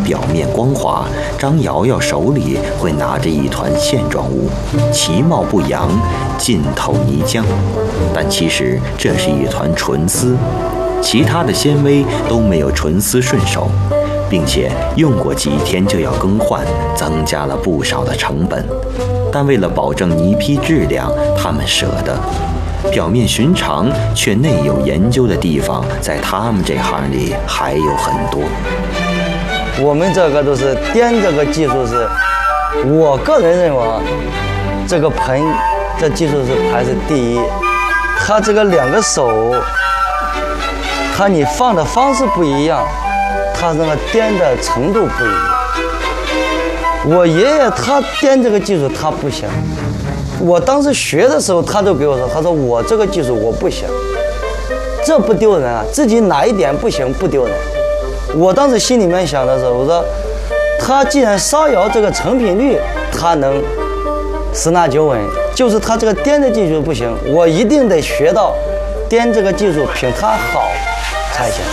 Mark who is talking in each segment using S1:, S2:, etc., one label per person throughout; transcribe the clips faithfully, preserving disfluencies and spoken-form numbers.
S1: 表面光滑，张瑶瑶手里会拿着一团线状物，其貌不扬，浸透泥浆，但其实这是一团纯丝，其他的纤维都没有纯丝顺手，并且用过几天就要更换，增加了不少的成本。但为了保证泥坯质量，他们舍得。表面寻常却内有研究的地方，在他们这行里还有很多。
S2: 我们这个都是颠这个技术是，我个人认为啊，这个盆这技术是排是第一。它这个两个手，它你放的方式不一样，它那个颠的程度不一样。我爷爷他颠这个技术他不行。我当时学的时候，他都给我说，他说我这个技术我不行，这不丢人啊，自己哪一点不行不丢人。我当时心里面想的时候，我说他既然烧窑这个成品率他能十拿九稳，就是他这个颠的技术不行，我一定得学到颠这个技术比他好才行。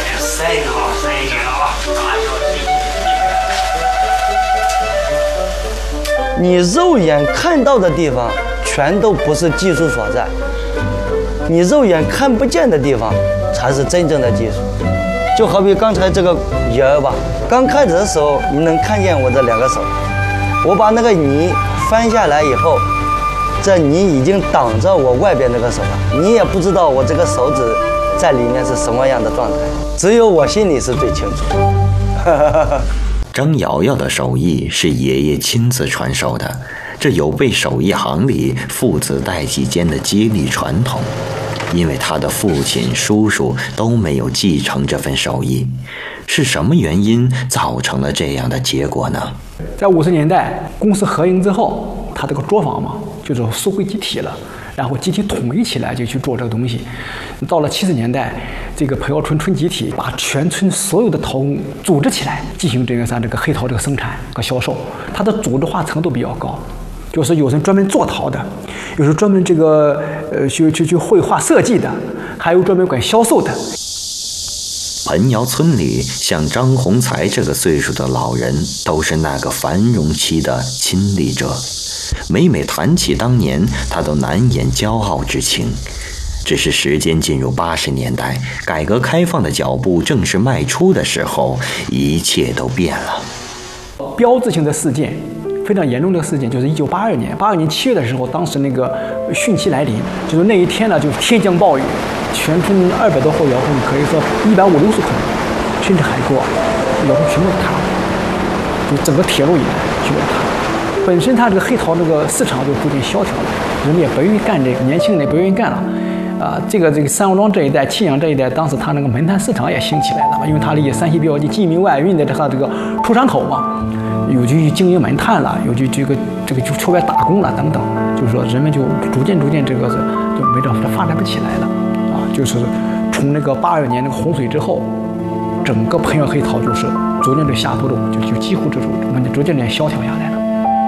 S2: 你肉眼看到的地方全都不是技术所在，你肉眼看不见的地方才是真正的技术。就好比刚才这个窑吧，刚开始的时候你能看见我这两个手，我把那个泥翻下来以后，这泥已经挡着我外边那个手了，你也不知道我这个手指在里面是什么样的状态，只有我心里是最清楚。
S1: 张瑶瑶的手艺是爷爷亲自传授的，这有悖手艺行里父子代际间的接力传统，因为他的父亲、叔叔都没有继承这份手艺。是什么原因造成了这样的结果呢？
S3: 在五十年代公司合营之后，他这个作坊嘛，就是收回集体了，然后集体统一起来就去做这个东西。到了七十年代，这个彭窑村村集体把全村所有的陶工组织起来，进行这个咱这个黑陶这个生产和销售。它的组织化程度比较高，就是有人专门做陶的，有人专门这个呃去去去绘画设计的，还有专门管销售的。
S1: 彭窑村里像张宏才这个岁数的老人，都是那个繁荣期的亲历者。每每谈起当年，他都难掩骄傲之情。只是时间进入八十年代，改革开放的脚步正式迈出的时候，一切都变了。
S3: 标志性的事件，非常严重的事件，就是一九八二年，八二年七月的时候，当时那个汛期来临，就是那一天呢，就天降暴雨，全村二百多户窑洞可以说一百五六十户，甚至还过窑洞全部塌了，就整个铁路以来全部塌了。本身它这个黑陶这个市场就逐渐萧条了，人们也不愿意干这个，年轻人也不愿意干了。啊，这个这个三王庄这一带、沁阳这一带，当时它那个门摊市场也兴起来了嘛，因为它离山西比较近，晋民外运的它这个出山口嘛，有去经营门摊了，有去这个这个就出外打工了等等，就是说人们就逐渐逐渐这个是就没这发展不起来了啊，就是从那个八二年那个洪水之后，整个彭窑黑陶就是逐渐的下坡路，就就几乎这种逐渐的萧条下来了，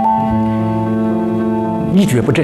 S3: 一蹶不振。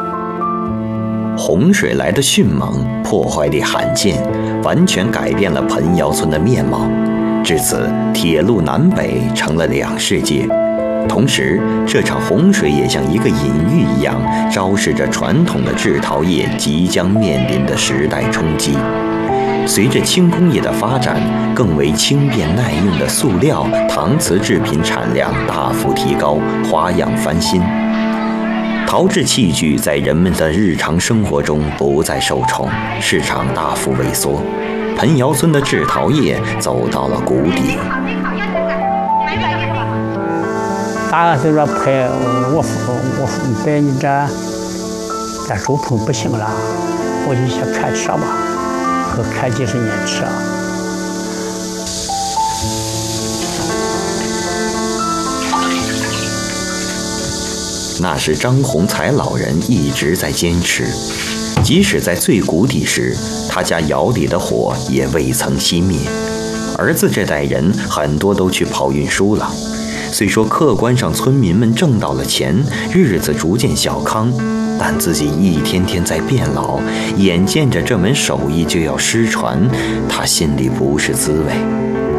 S1: 洪水来的迅猛，破坏力罕见，完全改变了彭窑村的面貌。至此，铁路南北成了两世界。同时，这场洪水也像一个隐喻一样，昭示着传统的制陶业即将面临的时代冲击。随着轻工业的发展，更为轻便耐用的塑料、搪瓷制品产量大幅提高，花样翻新。陶制器具在人们的日常生活中不再受宠，市场大幅萎缩，彭窑村的制陶业走到了谷底。
S4: 大概是说拍我我白你这这手捧不行了，我就想看车吧，和看几十年车。
S1: 那是张宏才老人一直在坚持，即使在最谷底时，他家窑里的火也未曾熄灭。儿子这代人很多都去跑运输了，虽说客观上村民们挣到了钱，日子逐渐小康，但自己一天天在变老，眼见着这门手艺就要失传，他心里不是滋味。